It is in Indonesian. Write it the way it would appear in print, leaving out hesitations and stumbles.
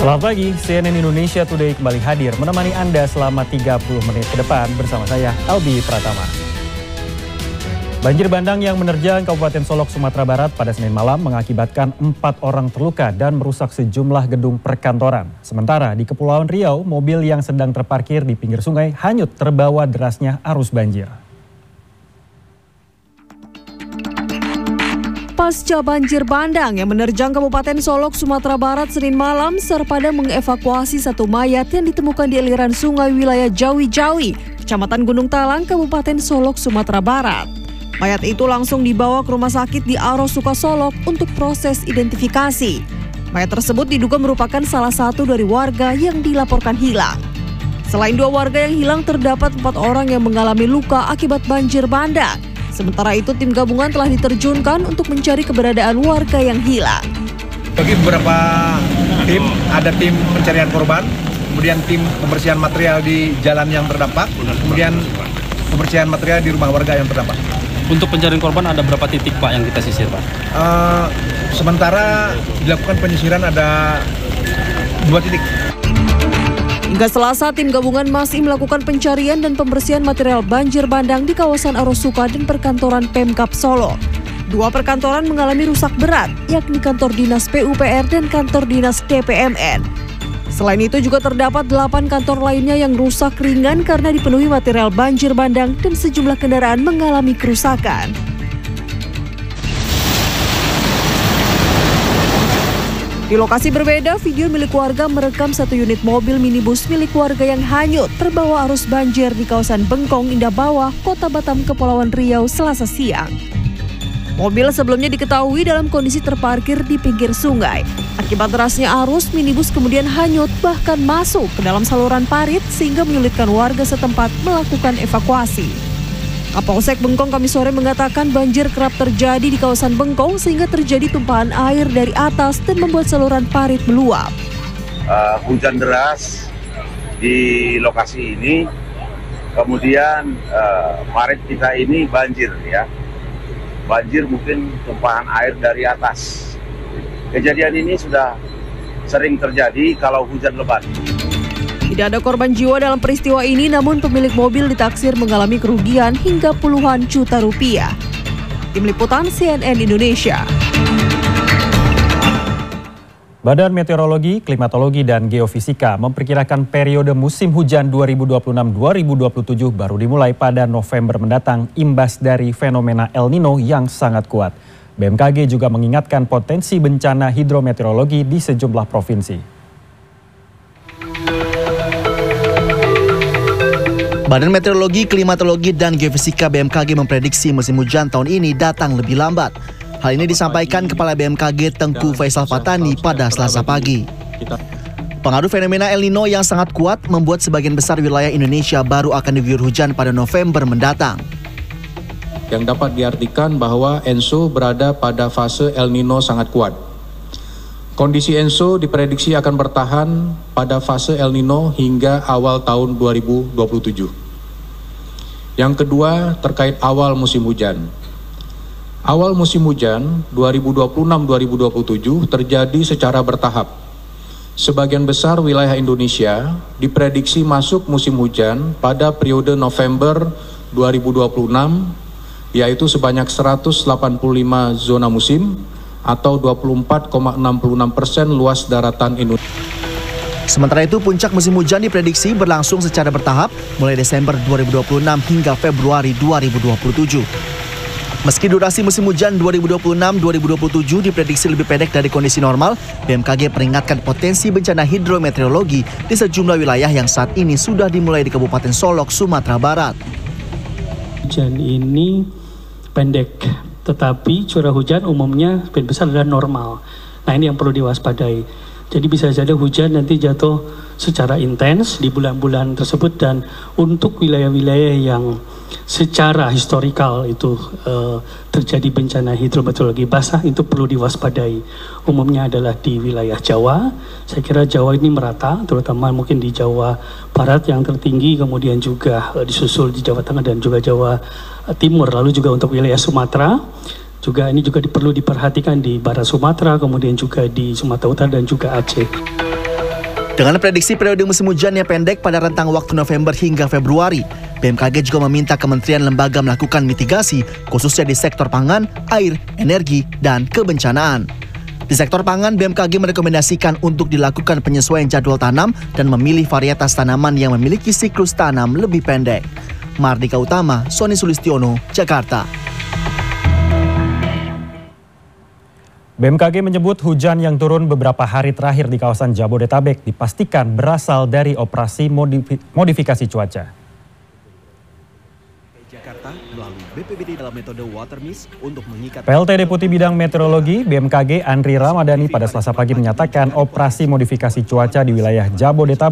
Selamat pagi, CNN Indonesia Today kembali hadir menemani Anda selama 30 menit ke depan bersama saya, Albi Pratama. Banjir bandang yang menerjang Kabupaten Solok, Sumatera Barat pada Senin malam mengakibatkan 4 orang terluka dan merusak sejumlah gedung perkantoran. Sementara di Kepulauan Riau, mobil yang sedang terparkir di pinggir sungai hanyut terbawa derasnya arus banjir. Pasca banjir bandang yang menerjang Kabupaten Solok, Sumatera Barat Senin malam, Serpada mengevakuasi satu mayat yang ditemukan di aliran sungai wilayah Jawi-Jawi, Kecamatan Gunung Talang, Kabupaten Solok, Sumatera Barat. Mayat itu langsung dibawa ke rumah sakit di Arosuka Solok untuk proses identifikasi. Mayat tersebut diduga merupakan salah satu dari warga yang dilaporkan hilang. Selain 2 warga yang hilang, terdapat 4 orang yang mengalami luka akibat banjir bandang. Sementara itu, tim gabungan telah diterjunkan untuk mencari keberadaan warga yang hilang. Bagi beberapa tim, ada tim pencarian korban, kemudian tim pembersihan material di jalan yang terdampak, kemudian pembersihan material di rumah warga yang terdampak. Untuk pencarian korban ada berapa titik Pak yang kita sisir Pak? Sementara dilakukan penyisiran ada 2 titik. Hingga Selasa, tim gabungan masih melakukan pencarian dan pembersihan material banjir bandang di kawasan Arosuka dan perkantoran Pemkab Solo. 2 perkantoran mengalami rusak berat, yakni kantor dinas PUPR dan kantor dinas DPMN. Selain itu juga terdapat 8 kantor lainnya yang rusak ringan karena dipenuhi material banjir bandang dan sejumlah kendaraan mengalami kerusakan. Di lokasi berbeda, video milik warga merekam 1 unit mobil minibus milik warga yang hanyut terbawa arus banjir di kawasan Bengkong, Indah Bawah, Kota Batam, Kepulauan Riau, Selasa siang. Mobil sebelumnya diketahui dalam kondisi terparkir di pinggir sungai. Akibat derasnya arus, minibus kemudian hanyut bahkan masuk ke dalam saluran parit sehingga menyulitkan warga setempat melakukan evakuasi. Kapolsek Bengkong Kamis sore mengatakan banjir kerap terjadi di kawasan Bengkong sehingga terjadi tumpahan air dari atas dan membuat saluran parit meluap. Hujan deras di lokasi ini, kemudian parit kita ini banjir ya. Banjir mungkin tumpahan air dari atas. Kejadian ini sudah sering terjadi kalau hujan lebat. Tidak ada korban jiwa dalam peristiwa ini, namun pemilik mobil ditaksir mengalami kerugian hingga puluhan juta rupiah. Tim Liputan CNN Indonesia. Badan Meteorologi, Klimatologi, dan Geofisika memperkirakan periode musim hujan 2026-2027 baru dimulai pada November mendatang imbas dari fenomena El Nino yang sangat kuat. BMKG juga mengingatkan potensi bencana hidrometeorologi di sejumlah provinsi. Badan Meteorologi, Klimatologi, dan Geofisika BMKG memprediksi musim hujan tahun ini datang lebih lambat. Hal ini disampaikan Kepala BMKG Tengku Faisal Fatani pada Selasa pagi. Pengaruh fenomena El Nino yang sangat kuat membuat sebagian besar wilayah Indonesia baru akan diguyur hujan pada November mendatang. Yang dapat diartikan bahwa ENSO berada pada fase El Nino sangat kuat. Kondisi ENSO diprediksi akan bertahan pada fase El Nino hingga awal tahun 2027. Yang kedua, terkait awal musim hujan. Awal musim hujan 2026-2027 terjadi secara bertahap. Sebagian besar wilayah Indonesia diprediksi masuk musim hujan pada periode November 2026, yaitu sebanyak 185 zona musim atau 24,66% luas daratan Indonesia. Sementara itu, puncak musim hujan diprediksi berlangsung secara bertahap mulai Desember 2026 hingga Februari 2027. Meski durasi musim hujan 2026-2027 diprediksi lebih pendek dari kondisi normal, BMKG peringatkan potensi bencana hidrometeorologi di sejumlah wilayah yang saat ini sudah dimulai di Kabupaten Solok, Sumatera Barat. Hujan ini pendek, tetapi curah hujan umumnya sebagian besar adalah normal. Nah, ini yang perlu diwaspadai. Jadi bisa saja hujan nanti jatuh secara intens di bulan-bulan tersebut, dan untuk wilayah-wilayah yang secara historikal itu terjadi bencana hidrometeorologi basah itu perlu diwaspadai. Umumnya adalah di wilayah Jawa. Saya kira Jawa ini merata, terutama mungkin di Jawa Barat yang tertinggi, kemudian juga disusul di Jawa Tengah dan juga Jawa Timur. Lalu juga untuk wilayah Sumatera. Juga ini juga perlu diperhatikan di barat Sumatera, kemudian juga di Sumatera Utara dan juga Aceh. Dengan prediksi periode musim hujan yang pendek pada rentang waktu November hingga Februari, BMKG juga meminta kementerian lembaga melakukan mitigasi khususnya di sektor pangan, air, energi, dan kebencanaan. Di sektor pangan, BMKG merekomendasikan untuk dilakukan penyesuaian jadwal tanam dan memilih varietas tanaman yang memiliki siklus tanam lebih pendek. Mardika Utama, Sony Sulistiono, Jakarta. BMKG menyebut hujan yang turun beberapa hari terakhir di kawasan Jabodetabek dipastikan berasal dari operasi modifikasi cuaca. Jakarta melalui BPBD dalam metode water mist untuk mengikat. PLT Deputi Bidang Meteorologi BMKG Andri Ramadhani pada Selasa pagi menyatakan operasi modifikasi cuaca di wilayah Jabodetabek